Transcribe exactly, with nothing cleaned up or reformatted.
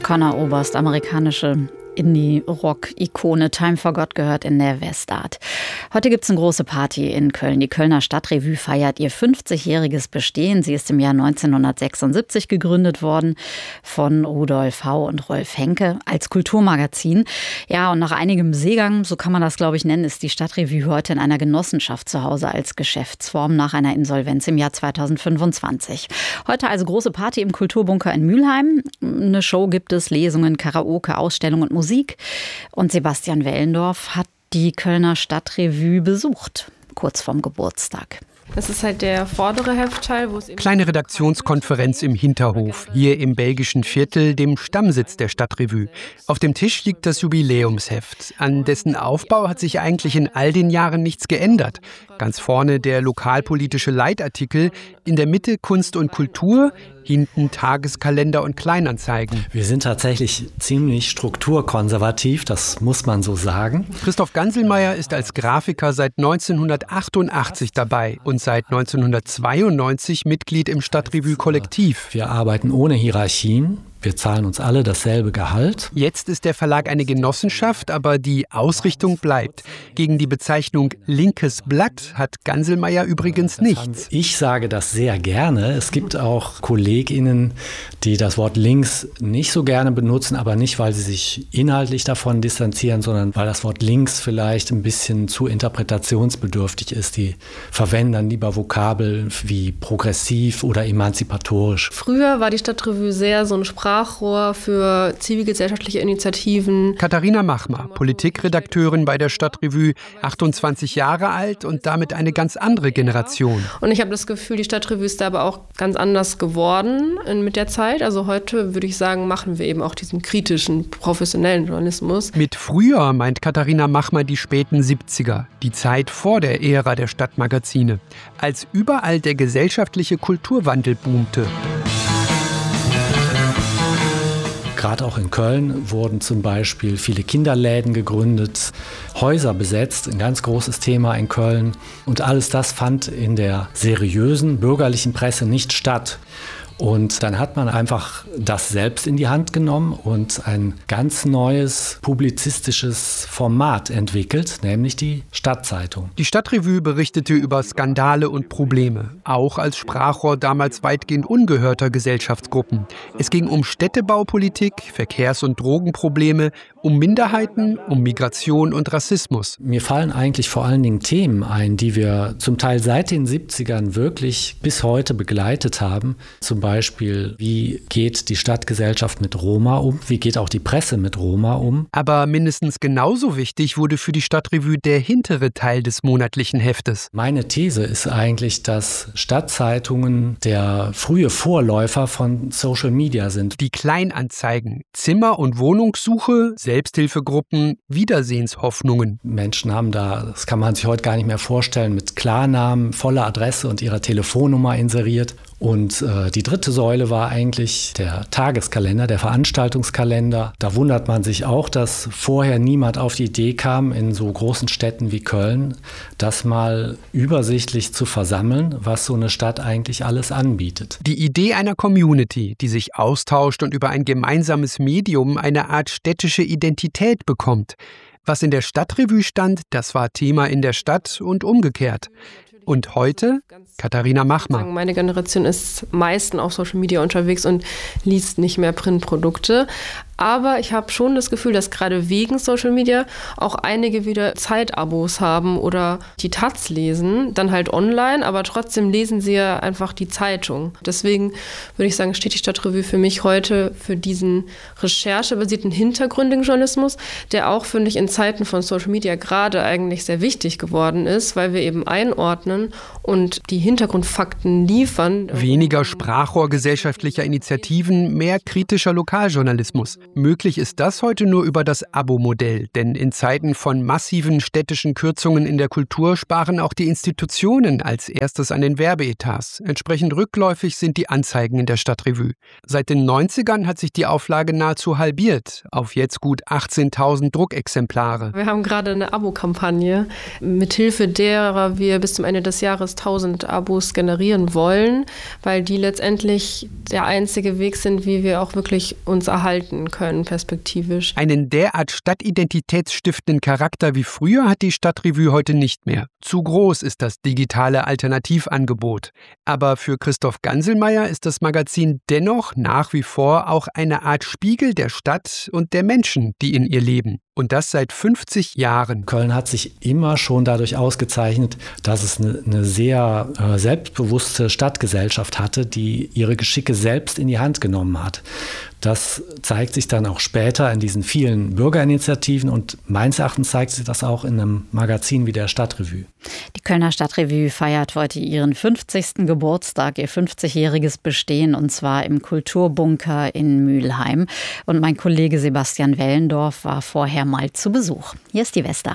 Conor Oberst, amerikanische Indie-Rock-Ikone Time for God gehört in der Westart. Heute gibt es eine große Party in Köln. Die Kölner Stadtrevue feiert ihr fünfzigjähriges Bestehen. Sie ist im Jahr neunzehnhundertsechsundsiebzig gegründet worden von Rudolf Hau und Rolf Henke als Kulturmagazin. Ja, und nach einigem Seegang, so kann man das glaube ich nennen, ist die Stadtrevue heute in einer Genossenschaft zu Hause als Geschäftsform nach einer Insolvenz im Jahr zweitausendfünfundzwanzig. Heute also große Party im Kulturbunker in Mülheim. Eine Show gibt es, Lesungen, Karaoke, Ausstellungen und Musik. Musik. Und Sebastian Wellendorf hat die Kölner Stadtrevue besucht, kurz vorm Geburtstag. Das ist halt der vordere Heftteil, wo es eben Kleine Redaktionskonferenz im Hinterhof, hier im belgischen Viertel, dem Stammsitz der Stadtrevue. Auf dem Tisch liegt das Jubiläumsheft. An dessen Aufbau hat sich eigentlich in all den Jahren nichts geändert. Ganz vorne der lokalpolitische Leitartikel, in der Mitte Kunst und Kultur, hinten Tageskalender und Kleinanzeigen. Wir sind tatsächlich ziemlich strukturkonservativ, das muss man so sagen. Christoph Ganselmeier ist als Grafiker seit neunzehnhundertachtundachtzig dabei und seit neunzehnhundertzweiundneunzig Mitglied im Stadtrevue-Kollektiv. Wir arbeiten ohne Hierarchien. Wir zahlen uns alle dasselbe Gehalt. Jetzt ist der Verlag eine Genossenschaft, aber die Ausrichtung bleibt. Gegen die Bezeichnung linkes Blatt hat Ganselmeier übrigens nichts. Ich sage das sehr gerne. Es gibt auch KollegInnen, die das Wort links nicht so gerne benutzen, aber nicht, weil sie sich inhaltlich davon distanzieren, sondern weil das Wort links vielleicht ein bisschen zu interpretationsbedürftig ist. Die verwenden dann lieber Vokabeln wie progressiv oder emanzipatorisch. Früher war die Stadtrevue sehr so ein Sprachrohr für zivilgesellschaftliche Initiativen. Katharina Machmer, Politikredakteurin bei der Stadtrevue, achtundzwanzig Jahre alt und damit eine ganz andere Generation. Und ich habe das Gefühl, die Stadtrevue ist da aber auch ganz anders geworden mit der Zeit. Also heute würde ich sagen, machen wir eben auch diesen kritischen, professionellen Journalismus. Mit früher meint Katharina Machmer die späten siebziger, die Zeit vor der Ära der Stadtmagazine, als überall der gesellschaftliche Kulturwandel boomte. Gerade auch in Köln wurden zum Beispiel viele Kinderläden gegründet, Häuser besetzt, ein ganz großes Thema in Köln. Und alles das fand in der seriösen bürgerlichen Presse nicht statt. Und dann hat man einfach das selbst in die Hand genommen und ein ganz neues publizistisches Format entwickelt, nämlich die Stadtzeitung. Die Stadtrevue berichtete über Skandale und Probleme, auch als Sprachrohr damals weitgehend ungehörter Gesellschaftsgruppen. Es ging um Städtebaupolitik, Verkehrs- und Drogenprobleme, um Minderheiten, um Migration und Rassismus. Mir fallen eigentlich vor allen Dingen Themen ein, die wir zum Teil seit den siebzigern wirklich bis heute begleitet haben. Zum Beispiel, wie geht die Stadtgesellschaft mit Roma um? Wie geht auch die Presse mit Roma um? Aber mindestens genauso wichtig wurde für die Stadtrevue der hintere Teil des monatlichen Heftes. Meine These ist eigentlich, dass Stadtzeitungen der frühe Vorläufer von Social Media sind. Die Kleinanzeigen, Zimmer- und Wohnungssuche, Selbsthilfegruppen, Wiedersehenshoffnungen. Menschen haben da, das kann man sich heute gar nicht mehr vorstellen, mit Klarnamen, voller Adresse und ihrer Telefonnummer inseriert. Und äh, die dritte Säule war eigentlich der Tageskalender, der Veranstaltungskalender. Da wundert man sich auch, dass vorher niemand auf die Idee kam, in so großen Städten wie Köln, das mal übersichtlich zu versammeln, was so eine Stadt eigentlich alles anbietet. Die Idee einer Community, die sich austauscht und über ein gemeinsames Medium eine Art städtische Identität bekommt. Was in der Stadtrevue stand, das war Thema in der Stadt und umgekehrt. Und heute? Katharina Machmer. Meine Generation ist meistens auf Social Media unterwegs und liest nicht mehr Printprodukte. Aber ich habe schon das Gefühl, dass gerade wegen Social Media auch einige wieder Zeitabos haben oder die Taz lesen, dann halt online, aber trotzdem lesen sie ja einfach die Zeitung. Deswegen würde ich sagen, steht die Stadtrevue für mich heute für diesen recherchebasierten hintergründigen Journalismus, der auch, finde ich, in Zeiten von Social Media gerade eigentlich sehr wichtig geworden ist, weil wir eben einordnen und die Hintergrundfakten liefern. Weniger Sprachrohr gesellschaftlicher Initiativen, mehr kritischer Lokaljournalismus. Möglich ist das heute nur über das Abo-Modell, denn in Zeiten von massiven städtischen Kürzungen in der Kultur sparen auch die Institutionen als erstes an den Werbeetats. Entsprechend rückläufig sind die Anzeigen in der Stadtrevue. Seit den neunzigern hat sich die Auflage nahezu halbiert, auf jetzt gut achtzehntausend Druckexemplare. Wir haben gerade eine Abo-Kampagne, mithilfe derer wir bis zum Ende des Jahres tausend Abos generieren wollen, weil die letztendlich der einzige Weg sind, wie wir auch wirklich uns erhalten können. können, perspektivisch. Einen derart stadtidentitätsstiftenden Charakter wie früher hat die Stadtrevue heute nicht mehr. Zu groß ist das digitale Alternativangebot. Aber für Christoph Ganselmeier ist das Magazin dennoch nach wie vor auch eine Art Spiegel der Stadt und der Menschen, die in ihr leben. Und das seit fünfzig Jahren. Köln hat sich immer schon dadurch ausgezeichnet, dass es eine, eine sehr äh, selbstbewusste Stadtgesellschaft hatte, die ihre Geschicke selbst in die Hand genommen hat. Das zeigt sich dann auch später in diesen vielen Bürgerinitiativen und meines Erachtens zeigt sich das auch in einem Magazin wie der Stadtrevue. Die Kölner Stadtrevue feiert heute ihren fünfzigsten Geburtstag, ihr fünfzigjähriges Bestehen, und zwar im Kulturbunker in Mülheim. Und mein Kollege Sebastian Wellendorf war vorher mal zu Besuch. Hier ist die Westart.